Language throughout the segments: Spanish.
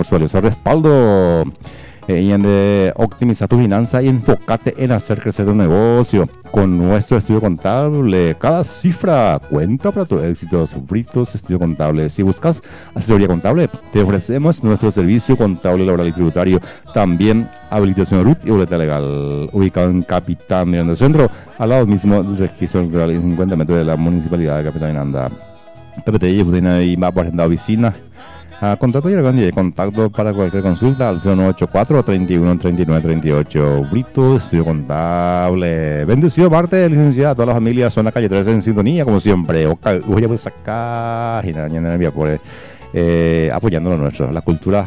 por su valioso respaldo. Y de optimizar tu finanza y enfócate en hacer crecer tu negocio. Con nuestro estudio contable, cada cifra cuenta para tu éxito. Fritos Estudio Contable. Si buscas asesoría contable, te ofrecemos nuestro servicio contable, laboral y tributario. También habilitación RUT y boleta legal. Ubicado en Capitán Miranda Centro, al lado mismo del registro rural y 50 metros de la municipalidad de Capitán Miranda. PPTI, Budina y Mapa Agenda Oficina. Contacto y contacto para cualquier consulta al 0984 31 39 38. Brito Estudio Contable. Bendecido parte, licenciada. Todas las familias son la calle 3 en sintonía, como siempre. Voy a sacar apoyando lo nuestro. La cultura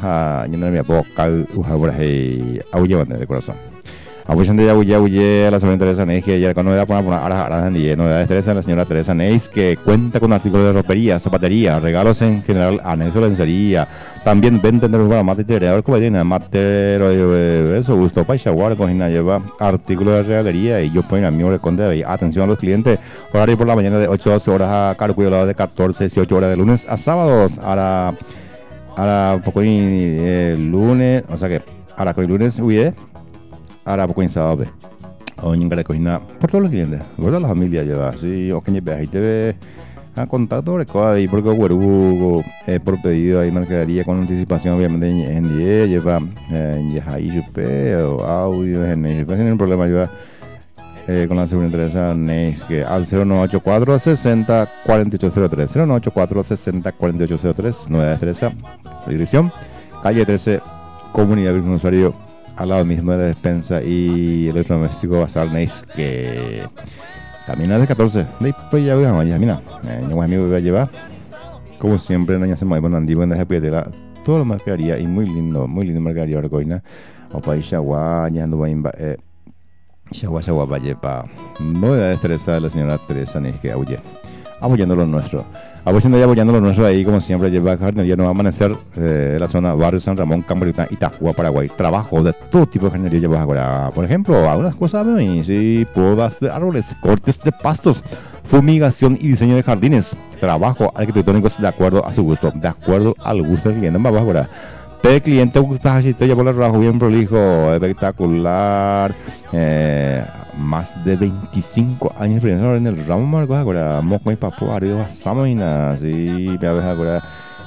de corazón. Apoyan de Yabuye a la señora Teresa Neis, que ya con novedad para novedades Teresa, la señora Teresa Neis, que cuenta con artículos de ropería, zapatería, regalos en general, anexo lencería. También venden de lugar material, comedia, matero, eso, gusto, paishaguar, cocina, lleva artículos de regalería y yo pongo a mi conde. Atención a los clientes, horario por la mañana de 8 a 12 horas a cargo de 14 a 18 horas de lunes a sábados. Ahora poco lunes, o sea que ahora con lunes, ahora poco en sábado, o en cocina por todos los clientes, por toda la familia lleva, sí, o que lleve ahí te ve a contacto ahí porque por pedido hay mercadería con anticipación, obviamente en 10 lleva ahí chupe o audio en un problema lleva con la seguridad Teresa Neis, que al 0984 60 4803 0984 60 4803 novedades Teresa, dirección calle 13, Comunidad Virgen Rosario, al lado mismo de la despensa y electrodoméstico Bazar Neis, que camina de 14. Después ya voy a mira, yo amigo voy a llevar, como siempre, no hacemos con Andy, buena de todo lo mercadería y muy lindo mercadería Arcoina, o país Chagua, ya ando Chagua para llevar novedades Teresa de la señora Teresa Neis, que apoyando lo nuestro. Apoyando lo nuestro ahí, como siempre, lleva jardinería Nueva Amanecer de la zona Barrio San Ramón, Cambrita, Itagua, Paraguay. Trabajo de todo tipo de jardinería llevas ahora. Por ejemplo, algunas cosas, sí, podas de árboles, cortes de pastos, fumigación y diseño de jardines. Trabajo arquitectónico de acuerdo a su gusto, de acuerdo al gusto del cliente. Vamos ahora. De cliente gusta ya por el trabajo bien prolijo, espectacular, más de 25 años de experiencia en el ramo marcos ahora, moco y papo, arriba basamos y nada, sí, me a ahora,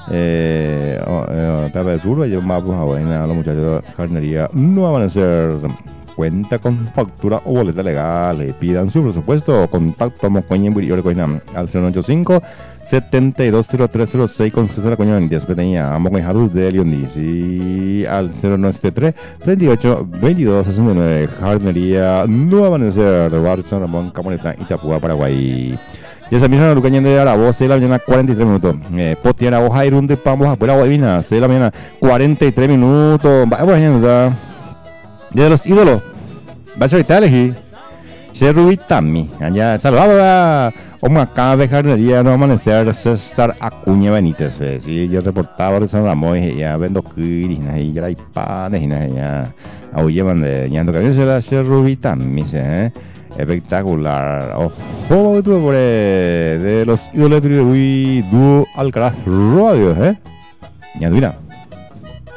pepe duro, yo más pues ahora, los muchachos de jardinería no van a ser. Cuenta con factura o boleta legal, pidan su presupuesto, contacto Mocoña en Burillo Coina al 085 720306 con César Coña en 10 peteña, Mocoña Jadus de Leondis y al 0973 38 22 69 jardinería Nueva Amanecer, Barrio San Ramón, Camoneta, Itapúa, Paraguay. Y esa misma Lucaña de Arabo, 6 de la mañana, 43 minutos. Potiera, hoja y runde, pamos, afuera, guavina, 6 de la mañana, 43 minutos. Vaya, de los ídolos, va a ser elegir Cherubitami, allá saludado a Omacá de jardinería Nueva Amanecer, César Acuña Benítez, sí, yo reportaba de San Ramón y ya vendo kiris, y ya hay panes, y ya llevan de ñando que se la Cherubitami, espectacular, ojo, de los ídolos de Dúo Alcaraz Radio, ya mira.